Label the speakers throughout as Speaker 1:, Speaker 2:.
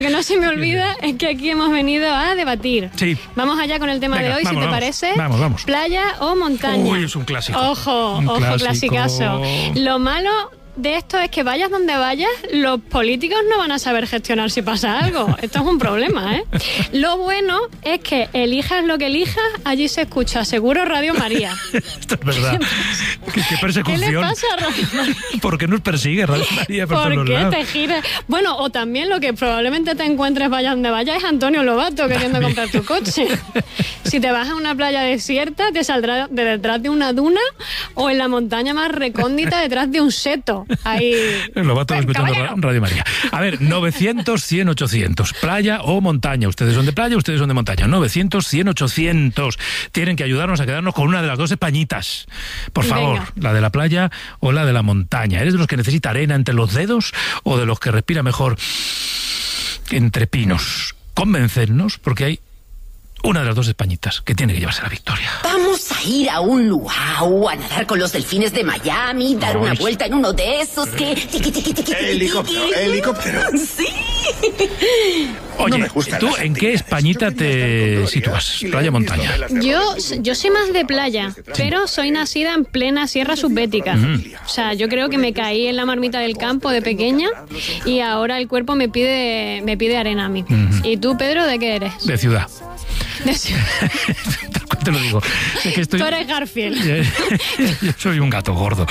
Speaker 1: que no se me olvida es que aquí hemos venido a debatir.
Speaker 2: Sí.
Speaker 1: Vamos allá con el tema de hoy, si te parece.
Speaker 2: Vamos.
Speaker 1: ¿Playa o montaña?
Speaker 2: Uy, es un clásico.
Speaker 1: Ojo, clasicazo. Lo malo de esto es que vayas donde vayas, los políticos no van a saber gestionar si pasa algo. Esto es un problema, ¿eh? Lo bueno es que elijas lo que elijas, allí se escucha seguro Radio María.
Speaker 2: Esto es verdad. ¿Qué persecución?
Speaker 1: ¿Qué le pasa a Radio María?
Speaker 2: ¿Por qué nos persigue Radio María por todos
Speaker 1: qué
Speaker 2: lados?
Speaker 1: te giras? Bueno, o también lo que probablemente te encuentres vaya donde vaya es Antonio Lobato queriendo comprar tu coche. Si te vas a una playa desierta, te saldrá de detrás de una duna o en la montaña más recóndita detrás de un seto. Ahí.
Speaker 2: Lobato escuchando Radio María. A ver, 900-100-800. ¿Playa o montaña? Ustedes son de playa, ustedes son de montaña. 900-100-800. Tienen que ayudarnos a quedarnos con una de las dos españitas. Por favor, venga. La de la playa o la de la montaña. ¿Eres de los que necesita arena entre los dedos o de los que respira mejor entre pinos? Convencernos, porque hay una de las dos españitas que tiene que llevarse la victoria.
Speaker 3: Vamos a ir a un luau, a nadar con los delfines de Miami, dar una vuelta en uno de esos que...
Speaker 4: Helicóptero.
Speaker 3: Sí.
Speaker 2: Oye,
Speaker 4: no me gusta
Speaker 2: ¿tú en qué españita te sitúas? ¿Playa o montaña?
Speaker 1: Yo soy más de playa, pero soy nacida en plena Sierra Subbética. O sea, yo creo que me caí en la marmita del campo de pequeña y ahora el cuerpo me pide arena a mí. ¿Y tú, Pedro, de qué eres?
Speaker 2: De ciudad. Te lo digo. Es que
Speaker 1: Tú eres Garfield.
Speaker 2: Yo soy un gato gordo.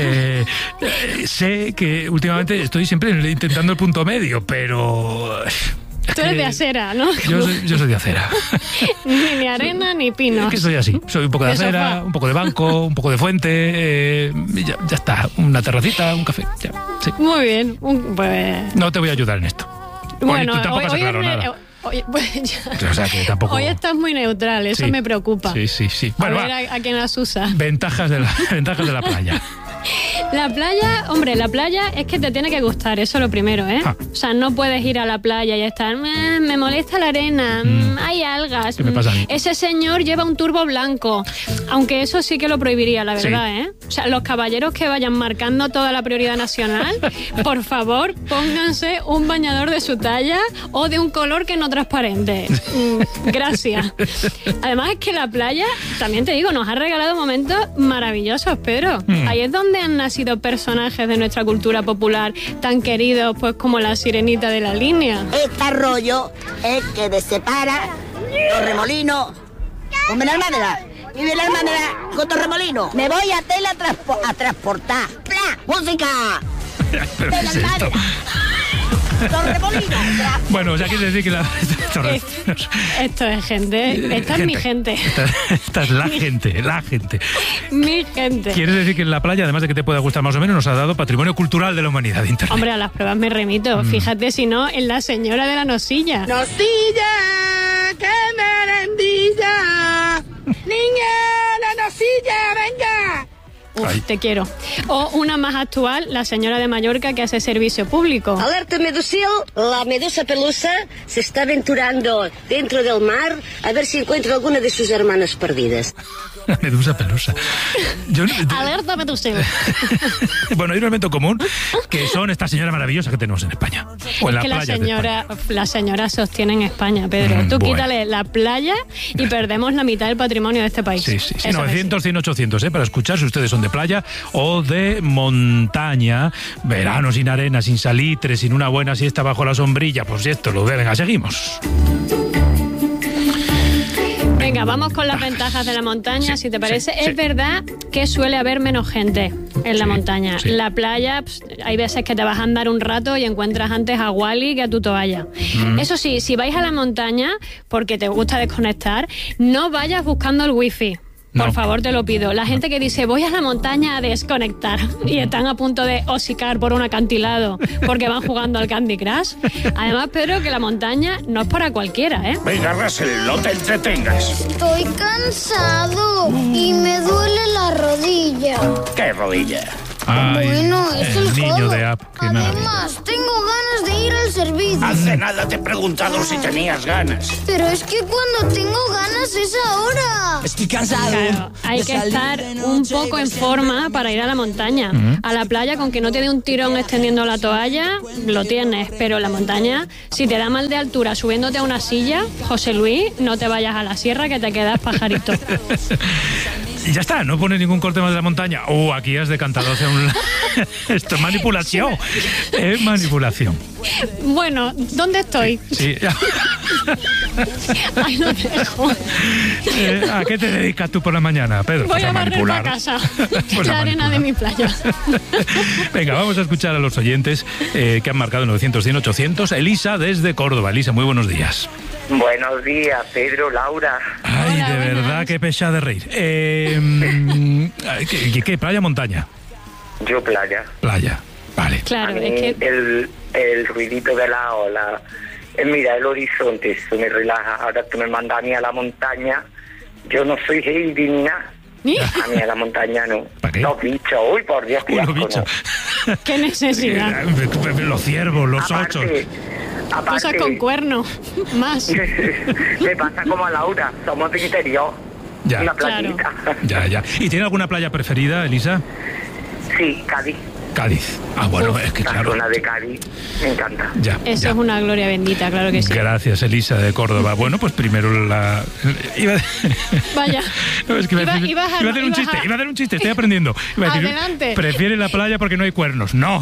Speaker 2: Sé que últimamente estoy siempre intentando el punto medio, pero...
Speaker 1: Tú eres de acera, ¿no?
Speaker 2: Yo soy de acera.
Speaker 1: Ni arena ni pino.
Speaker 2: Es que soy así. Soy un poco de acera, sofá. Un poco de banco, un poco de fuente. Ya está. Una terracita, un café. Ya, sí.
Speaker 1: Muy bien. Pues...
Speaker 2: No te voy a ayudar en esto.
Speaker 1: Bueno,
Speaker 2: tú tampoco has aclarado nada.
Speaker 1: Oye, pues
Speaker 2: o sea, que tampoco...
Speaker 1: Hoy estás muy neutral, eso me preocupa.
Speaker 2: Sí.
Speaker 1: Bueno, a ver a quién las usa.
Speaker 2: Ventajas de la playa.
Speaker 1: La playa es que te tiene que gustar, eso es lo primero, ¿eh? O sea, no puedes ir a la playa y estar, me molesta la arena, hay algas.
Speaker 2: ¿Qué me pasa a mí?
Speaker 1: Ese señor lleva un turbo blanco, aunque eso sí que lo prohibiría, la verdad, ¿eh? O sea, los caballeros que vayan marcando toda la prioridad nacional, por favor, pónganse un bañador de su talla o de un color que no transparente. Gracias. Además es que la playa, también te digo, nos ha regalado momentos maravillosos, Pedro. Ahí es donde han nacido personajes de nuestra cultura popular tan queridos, pues como la Sirenita de la Línea.
Speaker 5: Este arroyo es que separa Torremolinos con Benalmádena y Benalmádena con Torremolinos. Me voy a Tela a transportar. ¡Pla! ¡Música! Benalmádena.
Speaker 2: Bueno, o sea, quiere decir que
Speaker 1: esto es gente, esta es mi gente.
Speaker 2: Esta es la gente.
Speaker 1: Mi gente.
Speaker 2: ¿Quieres decir que en la playa, además de que te pueda gustar más o menos, nos ha dado patrimonio cultural de la humanidad de Internet?
Speaker 1: Hombre, a las pruebas me remito. Fíjate si no, en la señora de la Nosilla.
Speaker 5: ¡Nosilla! ¡Qué merendilla! ¡Niña, la Nosilla, venga!
Speaker 1: Uf, te quiero. O una más actual, la señora de Mallorca que hace servicio público.
Speaker 6: Alerta medusil, la medusa pelusa se está aventurando dentro del mar a ver si encuentra alguna de sus hermanas perdidas.
Speaker 2: La medusa pelusa.
Speaker 1: Alerta medusil.
Speaker 2: Bueno, hay un elemento común que son estas señoras maravillosas que tenemos en España. O en
Speaker 1: es que la señora sostiene en España, Pedro. Tú quítale la playa y perdemos la mitad del patrimonio de este país.
Speaker 2: Sí. 900, 100, 800, para escuchar si ustedes son de playa o de montaña. Verano sin arena, sin salitre, sin una buena siesta bajo la sombrilla. Pues esto lo venga, seguimos.
Speaker 1: Venga, vamos con las ventajas de la montaña, si te parece. Es verdad que suele haber menos gente en la montaña. La playa, hay veces que te vas a andar un rato y encuentras antes a Wally que a tu toalla. Eso sí, si vais a la montaña porque te gusta desconectar, no vayas buscando el wifi. Por favor, te lo pido. La gente que dice, voy a la montaña a desconectar y están a punto de hocicar por un acantilado porque van jugando al Candy Crush. Además, Pedro, que la montaña no es para cualquiera, ¿eh?
Speaker 4: Venga, Russell, no te entretengas.
Speaker 7: Estoy cansado y me duele la rodilla.
Speaker 4: ¿Qué rodilla?
Speaker 2: Ay,
Speaker 7: bueno, es el
Speaker 2: niño
Speaker 7: juego.
Speaker 2: de App, qué maravilla.
Speaker 7: Además, tengo ganas de ir al servicio.
Speaker 4: Hace nada te he preguntado si tenías ganas.
Speaker 7: Pero es que cuando tengo ganas es ahora.
Speaker 8: Estoy cansado.
Speaker 1: Claro, hay que estar un poco en forma para ir a la montaña. A la playa, con que no te dé un tirón extendiendo la toalla, lo tienes. Pero la montaña, si te da mal de altura subiéndote a una silla, José Luis, no te vayas a la sierra que te quedas pajarito.
Speaker 2: Y ya está, no pones ningún corte más de la montaña. Aquí has decantado hacia un... Esto es manipulación. Es manipulación.
Speaker 1: Bueno, ¿dónde estoy?
Speaker 2: Sí.
Speaker 1: Ahí lo dejo.
Speaker 2: ¿A qué te dedicas tú por la mañana, Pedro?
Speaker 1: Voy
Speaker 2: Pues
Speaker 1: a barrer
Speaker 2: manipular.
Speaker 1: la casa.
Speaker 2: Pues a
Speaker 1: La arena
Speaker 2: manipular.
Speaker 1: de mi playa.
Speaker 2: Venga, vamos a escuchar a los oyentes que han marcado 900-100-800. Elisa desde Córdoba. Elisa, muy buenos días.
Speaker 9: Buenos días, Pedro, Laura.
Speaker 2: Ay,
Speaker 1: Hola,
Speaker 2: de
Speaker 1: buenas.
Speaker 2: verdad, qué pechada de reír. ¿Qué? ¿Playa, montaña?
Speaker 9: Yo playa.
Speaker 2: Playa, vale.
Speaker 1: Claro,
Speaker 9: A mí
Speaker 1: es que
Speaker 9: el ruidito de la ola, mira el horizonte, eso me relaja. Ahora tú me mandas a mí a la montaña, yo no soy Heidi ni nada.
Speaker 1: ¿Ni?
Speaker 9: A mí a la montaña no.
Speaker 2: ¿Para qué?
Speaker 9: Los bichos, uy, por Dios, qué
Speaker 2: Unos
Speaker 9: asco,
Speaker 2: bichos.
Speaker 1: qué necesidad.
Speaker 2: Los ciervos, los ochos.
Speaker 1: Cosas con cuerno. Más.
Speaker 9: me pasa como a Laura, somos de interior.
Speaker 2: Ya.
Speaker 9: Una
Speaker 1: Claro.
Speaker 9: playita.
Speaker 2: Ya. ¿Y tiene alguna playa preferida, Elisa?
Speaker 9: Sí, Cádiz.
Speaker 2: Cádiz. Bueno, es que
Speaker 9: La
Speaker 2: claro.
Speaker 9: zona de Cádiz, me encanta.
Speaker 2: Ya.
Speaker 1: Eso
Speaker 2: ya.
Speaker 1: es una gloria bendita, claro que sí.
Speaker 2: Gracias, Elisa de Córdoba. Bueno, pues primero la...
Speaker 1: Vaya.
Speaker 2: No, es que iba a decir-
Speaker 1: Iba a
Speaker 2: hacer un chiste, estoy aprendiendo. Iba a decir,
Speaker 1: Adelante.
Speaker 2: prefiere la playa porque no hay cuernos. No.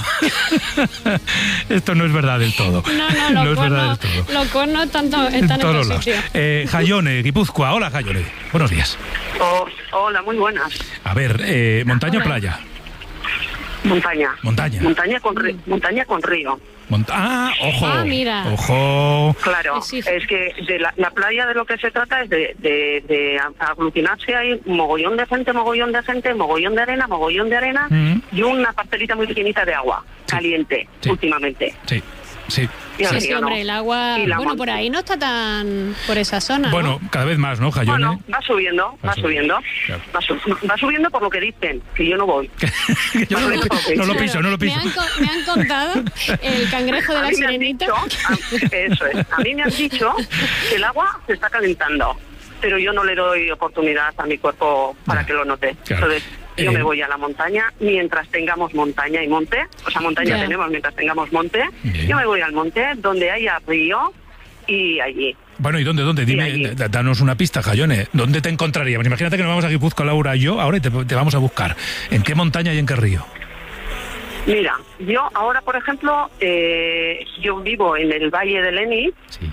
Speaker 2: Esto no es verdad del todo.
Speaker 1: No,
Speaker 2: es verdad del todo.
Speaker 1: los cuernos están en
Speaker 2: todos
Speaker 1: otro
Speaker 2: lados.
Speaker 1: sitio.
Speaker 2: Jayone, Guipúzcoa. Hola, Jayone. Buenos días.
Speaker 6: Hola, muy buenas.
Speaker 2: A ver, ¿montaña o playa?
Speaker 6: Montaña.
Speaker 2: Montaña.
Speaker 6: Montaña con río.
Speaker 2: Ojo.
Speaker 1: Ah, mira.
Speaker 2: Ojo.
Speaker 6: Claro,
Speaker 1: Sí.
Speaker 6: es que de la playa de lo que se trata es de aglutinarse ahí mogollón de gente, mogollón de arena y una parcelita muy pequeñita de agua caliente,
Speaker 2: Sí.
Speaker 6: últimamente.
Speaker 2: Sí.
Speaker 6: Y el
Speaker 1: Sí,
Speaker 6: río,
Speaker 1: hombre,
Speaker 6: ¿no?
Speaker 1: el agua...
Speaker 6: Y la
Speaker 1: Bueno,
Speaker 6: montaña.
Speaker 1: por ahí no está tan... Por esa zona,
Speaker 2: Bueno,
Speaker 1: ¿no?
Speaker 2: cada vez más, ¿no, Jayone?
Speaker 6: Bueno, va subiendo.
Speaker 2: Claro.
Speaker 6: Va subiendo por lo que dicen, que yo no voy.
Speaker 2: Yo no lo piso.
Speaker 1: Me han contado el cangrejo de
Speaker 6: A
Speaker 1: la
Speaker 6: mí me han
Speaker 1: sirenita.
Speaker 6: eso es. A mí me han dicho que el agua se está calentando, pero yo no le doy oportunidad a mi cuerpo para que lo note.
Speaker 2: Claro.
Speaker 6: Entonces, yo me voy a la montaña mientras tengamos montaña y monte. O sea, montaña
Speaker 1: Ya.
Speaker 6: tenemos mientras tengamos monte.
Speaker 2: Bien.
Speaker 6: Yo me voy al monte donde haya río y allí.
Speaker 2: Bueno, ¿y dónde? Dime,
Speaker 6: allí.
Speaker 2: danos una pista, Jayone. ¿Dónde te encontraríamos? Imagínate que nos vamos a Guipúzcoa, Laura y yo, ahora y te vamos a buscar. ¿En qué montaña y en qué río?
Speaker 6: Mira, yo ahora, por ejemplo, yo vivo en el Valle del Eni.
Speaker 2: Sí.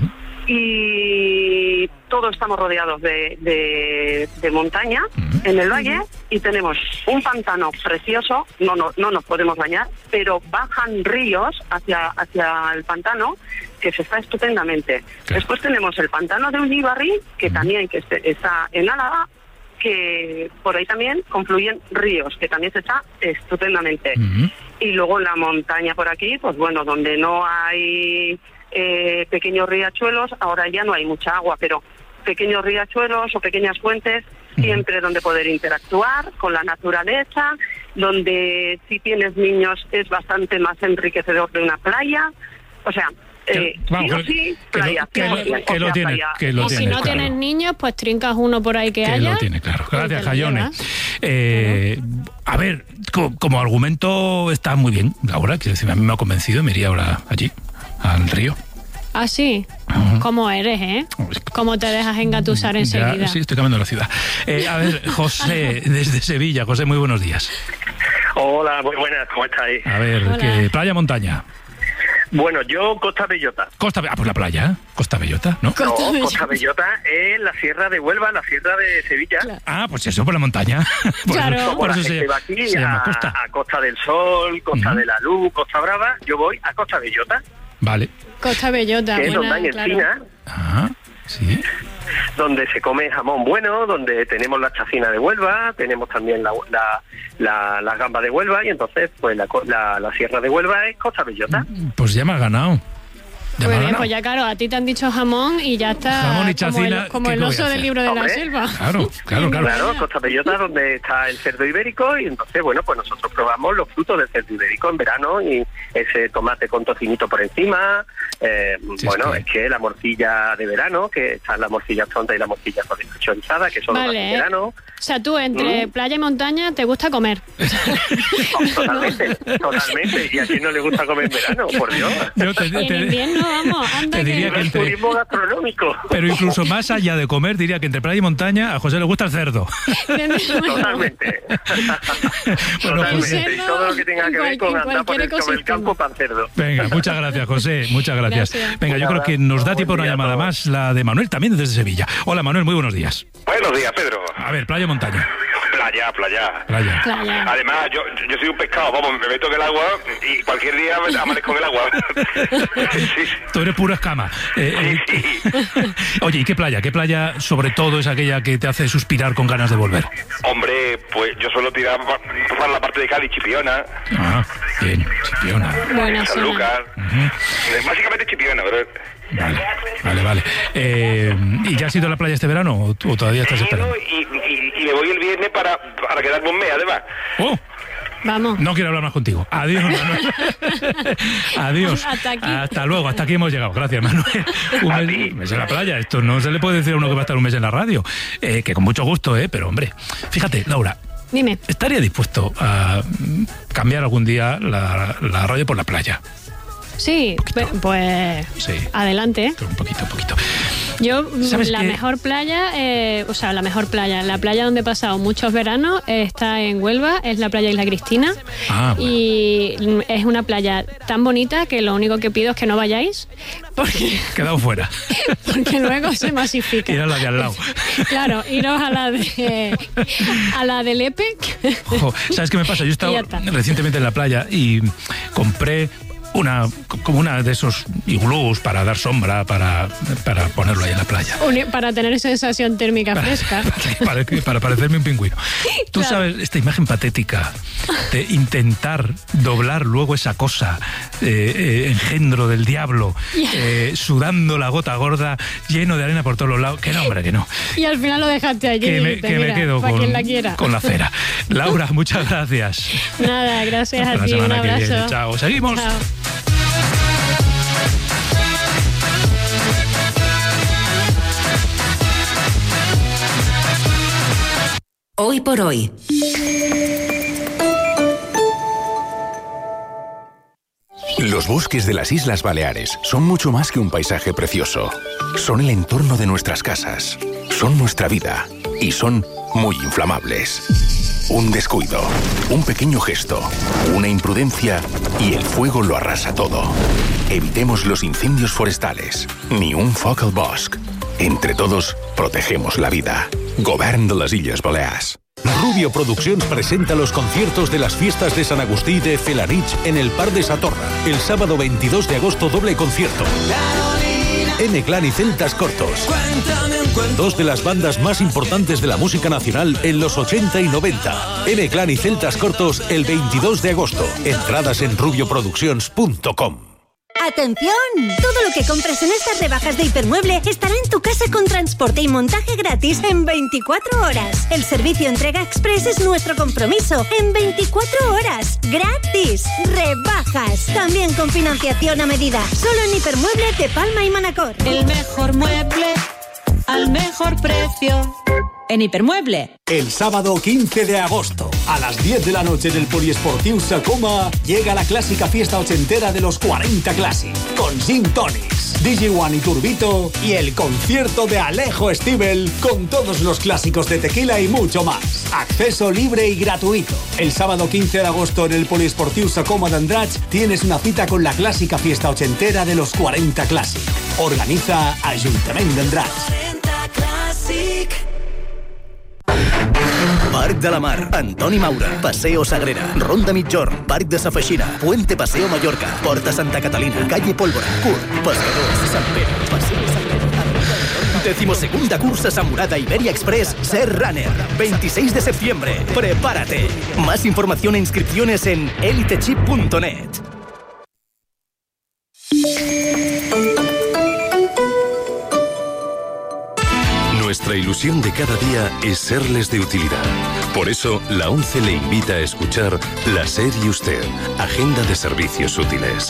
Speaker 6: Y todos estamos rodeados de montaña en el valle y tenemos un pantano precioso, no nos podemos bañar, pero bajan ríos hacia el pantano que se está estupendamente.
Speaker 2: Claro.
Speaker 6: Después tenemos el pantano de Ullíbarri, que también que está en Álava, que por ahí también confluyen ríos, que también se está estupendamente. Y luego en la montaña por aquí, pues bueno, donde no hay pequeños riachuelos, ahora ya no hay mucha agua, pero pequeños riachuelos o pequeñas fuentes, siempre donde poder interactuar con la naturaleza, donde si tienes niños es bastante más enriquecedor de una playa, o sea, playa.
Speaker 2: Que lo
Speaker 1: O si
Speaker 2: tienes,
Speaker 1: no
Speaker 2: claro.
Speaker 1: tienes niños, pues trincas uno por ahí que haya.
Speaker 2: Lo tiene, claro.
Speaker 1: y te
Speaker 2: Gracias,
Speaker 1: lo
Speaker 2: Jayone.
Speaker 1: llevas.
Speaker 2: A ver, como argumento está muy bien, Laura, quiero decir, a mí me ha convencido, me iría ahora allí, al río.
Speaker 1: Ah, sí. ¿Cómo eres, eh? ¿Cómo te dejas engatusar enseguida?
Speaker 2: Ya, sí, estoy cambiando la ciudad. A ver, José, desde Sevilla. José, muy buenos días.
Speaker 9: Hola, muy buenas, ¿cómo estáis?
Speaker 2: A ver,
Speaker 1: Hola.
Speaker 2: playa, montaña.
Speaker 9: Bueno, yo Costa Bellota.
Speaker 2: Pues la playa, ¿eh? Costa Bellota, ¿no?
Speaker 9: Costa Bellota es la Sierra de Huelva, la Sierra de Sevilla.
Speaker 2: Ah, pues eso, por la montaña.
Speaker 1: Claro.
Speaker 9: Como
Speaker 2: Por
Speaker 9: la
Speaker 2: eso
Speaker 9: gente va aquí
Speaker 2: se llama
Speaker 9: a
Speaker 2: Costa.
Speaker 9: Costa del Sol, Costa de la Luz, Costa Brava, yo voy a Costa Bellota,
Speaker 2: Vale.
Speaker 1: Costa Bellota,
Speaker 9: que es donde
Speaker 1: buena,
Speaker 9: hay
Speaker 1: claro.
Speaker 9: encina,
Speaker 2: Ah, sí.
Speaker 9: donde se come jamón bueno, donde tenemos la chacina de Huelva, tenemos también las gambas de Huelva, y entonces pues la Sierra de Huelva es Costa Bellota.
Speaker 2: Pues ya me has ganado.
Speaker 1: Muy bien, pues ya claro, a ti te han dicho jamón y ya está.
Speaker 2: Jamón y chacina,
Speaker 1: como el oso del libro de la selva.
Speaker 6: Claro, Costa Bellota, donde está el cerdo ibérico, y entonces, bueno, pues nosotros probamos los frutos del cerdo ibérico en verano, y ese tomate con tocinito por encima, es que la morcilla de verano, que está la morcilla tonta y la morcilla chorizada, que son
Speaker 1: vale,
Speaker 6: los de verano.
Speaker 1: O sea, tú entre playa y montaña te gusta comer.
Speaker 6: Totalmente. ¿Y a quién no le gusta comer en verano? Por Dios.
Speaker 1: En invierno, vamos, anda
Speaker 2: te diría que
Speaker 6: turismo gastronómico.
Speaker 2: Pero incluso más allá de comer, diría que entre playa y montaña a José le gusta el cerdo.
Speaker 6: Totalmente. Totalmente. Y todo lo que tenga que ver con andar por el campo para cerdo.
Speaker 2: Venga, muchas gracias, José. Muchas gracias. Venga, yo creo que nos da tiempo una llamada más, la de Manuel, también desde Sevilla. Hola, Manuel, muy buenos días.
Speaker 8: Buenos días, Pedro.
Speaker 2: A ver, playa o montaña.
Speaker 8: Playa. Además, yo soy un pescado, vamos, me meto en el agua y cualquier día amanezco en el agua.
Speaker 2: Sí. Tú eres pura escama. Oye, ¿y qué playa? ¿Qué playa sobre todo es aquella que te hace suspirar con ganas de volver?
Speaker 8: Hombre, pues yo suelo tirar para la parte de Cádiz, Chipiona.
Speaker 2: Ah, bien, Chipiona.
Speaker 1: Buena
Speaker 8: San Lucas. Básicamente Chipiona, pero...
Speaker 2: Vale. ¿Y ya has ido a la playa este verano o todavía estás esperando?
Speaker 8: Y me voy el viernes para quedarme un mes, además.
Speaker 2: ¡Oh!
Speaker 1: Vamos.
Speaker 2: No quiero hablar más contigo. Adiós, Manuel. Adiós. Hasta luego. Hasta aquí hemos llegado. Gracias, Manuel. Un mes en la playa. Esto no se le puede decir a uno que va a estar un mes en la radio. Que con mucho gusto, pero hombre. Fíjate, Laura.
Speaker 1: Dime.
Speaker 2: ¿Estaría dispuesto a cambiar algún día la radio por la playa?
Speaker 1: Sí, pues sí. Adelante.
Speaker 2: Un poquito.
Speaker 1: Yo, la mejor playa, la playa donde he pasado muchos veranos está en Huelva, es la playa Isla Cristina. Y es una playa tan bonita que lo único que pido es que no vayáis. Porque
Speaker 2: quedado fuera.
Speaker 1: Porque luego se masifica.
Speaker 2: Ir a la de al lado.
Speaker 1: Claro, iros a la del EPEC.
Speaker 2: ¿Sabes qué me pasa? Yo he estado recientemente en la playa y compré una de esos iglús para dar sombra, para ponerlo ahí en la playa.
Speaker 1: Para tener sensación térmica fresca.
Speaker 2: Para parecerme un pingüino. Tú sabes, esta imagen patética de intentar doblar luego esa cosa, engendro del diablo, sudando la gota gorda, lleno de arena por todos los lados. Que no, hombre, que no.
Speaker 1: Y al final lo dejaste allí.
Speaker 2: Que me quedo con la cera. Laura, muchas gracias.
Speaker 1: Nada, gracias a ti. Un abrazo.
Speaker 2: Chao, seguimos.
Speaker 1: Chao.
Speaker 3: Hoy por hoy.
Speaker 10: Los bosques de las Islas Baleares son mucho más que un paisaje precioso. Son el entorno de nuestras casas, son nuestra vida y son muy inflamables. Un descuido, un pequeño gesto, una imprudencia y el fuego lo arrasa todo. Evitemos los incendios forestales, ni un foc al bosc. Entre todos, protegemos la vida. Govern de les Illes Balears.
Speaker 11: Rubio Produccions presenta los conciertos de las fiestas de San Agustí de Felanich en el Parc de Satorra. El sábado 22 de agosto, doble concierto. M-Clan y Celtas Cortos. Dos de las bandas más importantes de la música nacional en los 80 y 90. M-Clan y Celtas Cortos el 22 de agosto. Entradas en rubioproduccions.com.
Speaker 12: ¡Atención! Todo lo que compres en estas rebajas de Hipermueble estará en tu casa con transporte y montaje gratis en 24 horas. El servicio entrega express es nuestro compromiso. En 24 horas. ¡Gratis! ¡Rebajas! También con financiación a medida. Solo en Hipermueble de Palma y Manacor.
Speaker 13: El mejor mueble al mejor precio. En Hipermueble.
Speaker 14: El sábado 15 de agosto, a las 10 de la noche en el Poliesportiu Sacoma, llega la clásica fiesta ochentera de los 40 Classic, con Gin Tonics, DJ One y Turbito, y el concierto de Alejo Stivel, con todos los clásicos de tequila y mucho más. Acceso libre y gratuito. El sábado 15 de agosto en el Poliesportiu Sacoma de Andratx tienes una cita con la clásica fiesta ochentera de los 40 Classic. Organiza Ajuntament d'Andratx.
Speaker 15: Parc de la Mar, Antoni Maura, Paseo Sagrera, Ronda Mitjorn, Parc de Sa Feixina, Puente Paseo Mallorca, Porta Santa Catalina, Calle Pólvora, Curt, Pescadors, Sant Pere, Paseo Sagrera. 12ª cursa Samurada Iberia Express Ser Runner, 26 de septiembre. Prepárate. Más información e inscripciones en elitechip.net.
Speaker 10: Nuestra ilusión de cada día es serles de utilidad. Por eso, la ONCE le invita a escuchar La SER y Usted, Agenda de Servicios Útiles.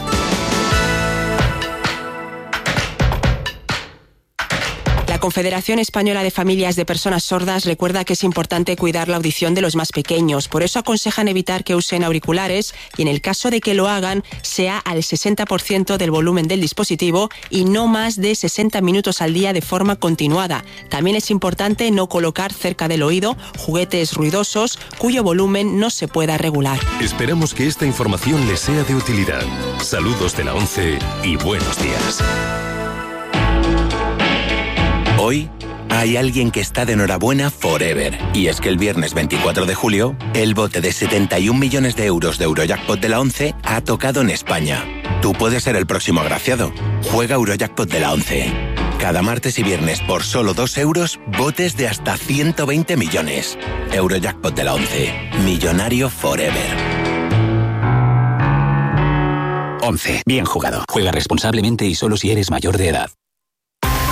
Speaker 16: La Confederación Española de Familias de Personas Sordas recuerda que es importante cuidar la audición de los más pequeños. Por eso aconsejan evitar que usen auriculares y, en el caso de que lo hagan, sea al 60% del volumen del dispositivo y no más de 60 minutos al día de forma continuada. También es importante no colocar cerca del oído juguetes ruidosos cuyo volumen no se pueda regular.
Speaker 10: Esperamos que esta información les sea de utilidad. Saludos de la ONCE y buenos días.
Speaker 17: Hoy hay alguien que está de enhorabuena forever. Y es que el viernes 24 de julio, el bote de 71 millones de euros de Eurojackpot de la ONCE ha tocado en España. Tú puedes ser el próximo agraciado. Juega Eurojackpot de la ONCE. Cada martes y viernes por solo 2 euros, botes de hasta 120 millones. Eurojackpot de la ONCE. Millonario forever.
Speaker 18: 11. Bien jugado. Juega responsablemente y solo si eres mayor de edad.